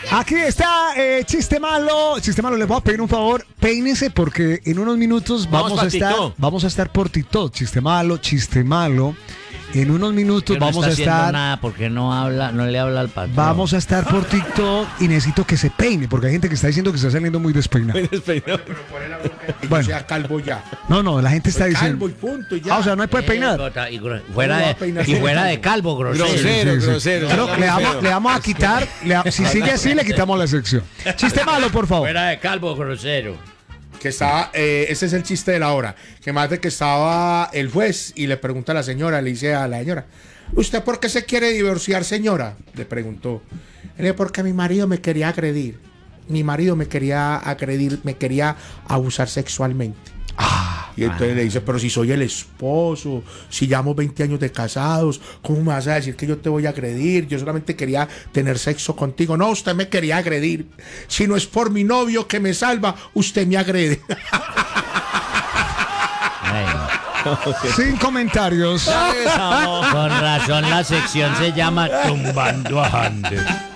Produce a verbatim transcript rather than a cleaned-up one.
Aquí está eh, Chiste Malo. Chiste Malo, les voy a pedir un favor. Peínese porque en unos minutos vamos, Vamos a estar Tito. vamos a estar por TikTok. Chiste Malo, Chiste Malo. En unos minutos Que no vamos está a haciendo estar nada porque no habla, no le habla al patrón. vamos a estar por TikTok y necesito que se peine porque hay gente que está diciendo que está saliendo muy despeinado. Bueno. Sea calvo ya. No, no, la gente está diciendo. Calvo y punto y ya. Ah, o sea, no me puede peinar. Eh, y gro- fuera ¿Cómo va a de, peinar? y fuera de calvo, grosero. Grosero, Sí, sí, sí. grosero. Pero Está le, muy vamos, feo. le vamos a quitar. le- si sigue así, le quitamos la sección. Chiste Malo, por favor. Fuera de calvo, grosero. Que estaba, eh, ese es el chiste de la hora. Que más de que estaba el juez y le pregunta a la señora, le dice a la señora, ¿usted por qué se quiere divorciar, señora? Le preguntó. Le dice, porque mi marido me quería agredir. Mi marido me quería agredir, me quería abusar sexualmente. Y entonces le dice, pero si soy el esposo, si llevamos veinte años de casados, ¿cómo me vas a decir que yo te voy a agredir? Yo solamente quería tener sexo contigo. No, usted me quería agredir. Si no es por mi novio que me salva, usted me agrede. Ay, Sin comentarios. con razón la sección se llama Tumbando a Ander.